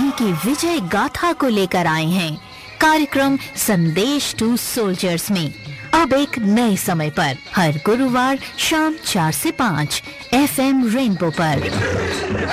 उनकी विजय गाथा को लेकर आए हैं कार्यक्रम संदेश टू सोल्जर्स में, अब एक नए समय पर, हर गुरुवार शाम 4 से 5 FM रेनबो पर।